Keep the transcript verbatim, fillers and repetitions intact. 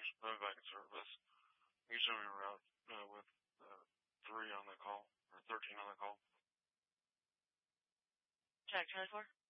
there's Novak service. Usually we were out uh, with uh, three on the call, or thirteen on the call. Jack Charlie four.